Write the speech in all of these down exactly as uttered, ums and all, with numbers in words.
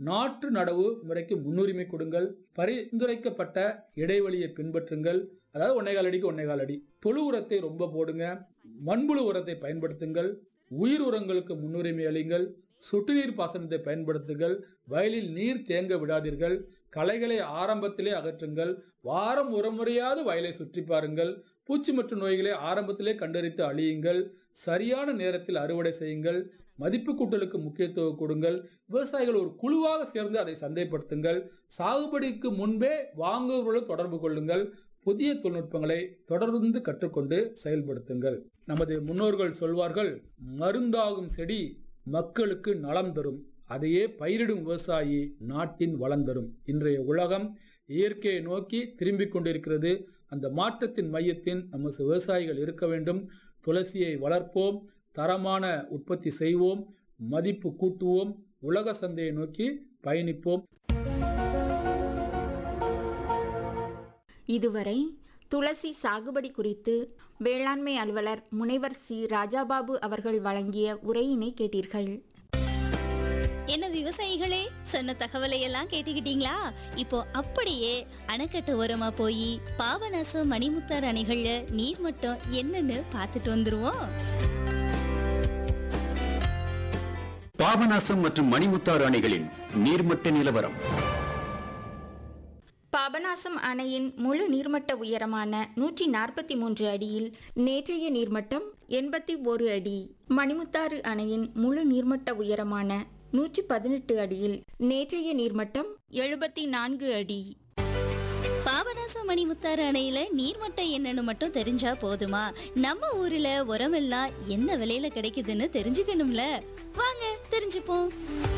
நாற்று நடவு முறைக்கு முன்னுரிமை கொடுங்கள். பரிந்துரைக்கப்பட்ட இடைவெளியை பின்பற்றுங்கள். அதாவது ஒன்னேகால் அடிக்கு ஒன்னேகால் அடி. தொழு உரத்தை ரொம்ப போடுங்க. மண்புழு உரத்தை பயன்படுத்துங்கள். உயிர் உரங்களுக்கு முன்னுரிமை அளிங்கள். சொட்டு நீர் பாசனத்தை பயன்படுத்துங்கள். வயலில் நீர் தேங்க விடாதீர்கள். களைகளை ஆரம்பத்திலே அகற்றுங்கள். வாரம் ஒரு முறையாவது வயலை சுற்றி பாருங்கள். பூச்சி மற்றும் நோய்களை ஆரம்பத்திலே கண்டறித்து அழியுங்கள். சரியான நேரத்தில் அறுவடை செய்யுங்கள். மதிப்பு கூட்டலுக்கு முக்கியத்துவம் கொடுங்கள். விவசாயிகள் ஒரு குழுவாக சேர்ந்து அதை சந்தைப்படுத்துங்கள். சாகுபடிக்கு முன்பே வாங்குவர்களுடன் தொடர்பு கொள்ளுங்கள். புதிய தொழில்நுட்பங்களை தொடர்ந்து கற்றுக்கொண்டு செயல்படுத்துங்கள். நமது முன்னோர்கள் சொல்வார்கள், மருந்தாகும் செடி மக்களுக்கு நலம் தரும், அதையே பயிரிடும் விவசாயி நாட்டின் வளம் தரும். இன்றைய உலகம் இயற்கையை நோக்கி திரும்பிக் கொண்டிருக்கிறது. அந்த மாற்றத்தின் மையத்தின் நம்ம விவசாயிகள் இருக்க வேண்டும். துளசியை வளர்ப்போம், தரமான உற்பத்தி செய்வோம், மதிப்பு கூட்டுவோம், உலக சந்தையை நோக்கி பயணிப்போம். இதுவரை துளசி சாகுபடி குறித்து வேளாண்மை அலுவலர் முனைவர் சி ராஜாபாபு அவர்கள் வழங்கிய உரையினை கேட்டீர்கள். என்ன விவசாயிகளே, சொன்ன தகவலை எல்லாம் கேட்டுக்கிட்டீங்களா? இப்போ அப்படியே அணைக்கட்டு ஓரமா போய் பாபநாசம் மணிமுத்தாறு அணைகள்ல நீர் மட்டம் என்னன்னு பார்த்துட்டு வந்துருவோம். பாபநாசம் மற்றும் மணிமுத்தாறு அணைகளின் நீர்மட்ட நிலவரம். பாபநாசம் அணையின் முழு நீர்மட்ட உயரமான நூற்றி நாற்பத்தி மூன்று அடியில் நேற்றைய நீர்மட்டம் எண்பத்தி ஒரு அடி. மணிமுத்தாறு அணையின் முழு நீர்மட்ட உயரமான நூற்றி பதினெட்டு அடியில் நேற்றைய நீர்மட்டம் எழுபத்தி நான்கு அடி. பாபநாசம் மணிமுத்தாறு அணையில நீர்மட்டம் என்னன்னு மட்டும் தெரிஞ்சா போதுமா? நம்ம ஊர்ல உரமெல்லாம் என்ன விலையில கிடைக்குதுன்னு தெரிஞ்சுக்கணும்ல. வாங்க தெரிஞ்சுப்போம்.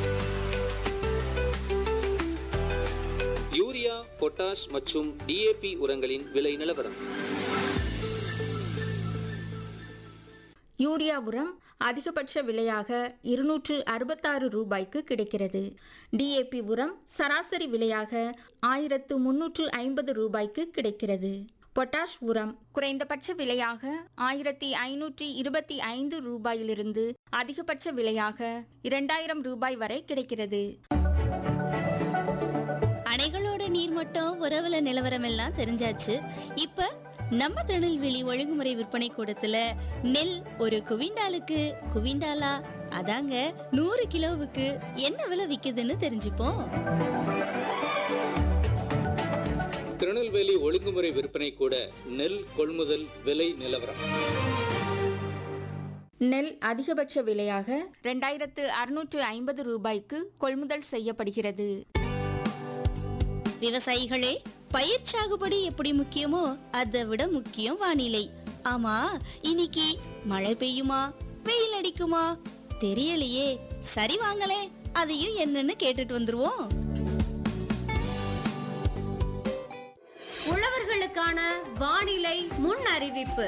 யூரியா, பொட்டாஷ் மற்றும் டிஏபி உரங்களின் விலை நிலவரம். யூரியா உரம் அதிகபட்ச விலையாக இருநூற்று அறுபத்தாறு ரூபாய்க்கு கிடைக்கிறது. டிஏபி உரம் சராசரி விலையாக ஆயிரத்து முன்னூற்று ஐம்பது ரூபாய்க்கு கிடைக்கிறது. பொட்டாஷ் உரம் குறைந்தபட்ச விலையாக ஆயிரத்தி ஐநூற்றி இருபத்தி ஐந்து ரூபாயிலிருந்து அதிகபட்ச விலையாக இரண்டாயிரம் ரூபாய் வரை கிடைக்கிறது. அணைகளோட நீர்மட்டம், உறவுல நிலவரம் எல்லாம் தெரிஞ்சாச்சு. இப்ப நம்ம திருநெல்வேலி ஒழுங்குமுறை விற்பனை கூடத்துல நெல் ஒரு குவிண்டாலுக்கு குவிண்டாலா அதாங்க நூறு கிலோவுக்கு என்ன விலை விக்குதுன்னு தெரிஞ்சுப்போம். திருநெல்வேலி ஒழுங்குமுறை விற்பனை கூட நெல் கொள்முதல் விலை நிலவரம். நெல் அதிகபட்ச விலையாக இரண்டாயிரத்து அறுநூற்று ஐம்பது ரூபாய்க்கு கொள்முதல் செய்யப்படுகிறது. விவசாயிகளே, பயிர் சாகுபடி எப்படி முக்கியமோ அதை விட முக்கியம் வானிலை. ஆமா, இன்னைக்கு மழை பெய்யுமா வெயில் அடிக்குமா தெரியலையே. சரி வாங்களே, அதையும் என்னன்னு கேட்டுட்டு வந்துருவோம். உழவர்களுக்கான வானிலை முன் அறிவிப்பு.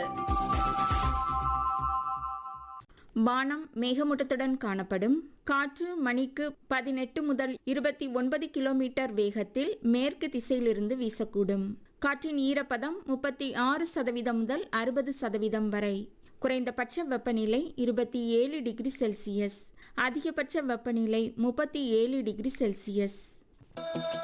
வானம் மேகமூட்டத்துடன் காணப்படும். காற்று மணிக்கு பதினெட்டு முதல் இருபத்தி ஒன்பது கிலோமீட்டர் வேகத்தில் மேற்கு திசையிலிருந்து வீசக்கூடும். காற்றின் ஈரப்பதம் முப்பத்தி ஆறு சதவீதம் முதல் அறுபது சதவீதம் வரை. குறைந்தபட்ச வெப்பநிலை இருபத்தி ஏழு டிகிரி செல்சியஸ், அதிகபட்ச வெப்பநிலை முப்பத்தி ஏழு டிகிரி செல்சியஸ்.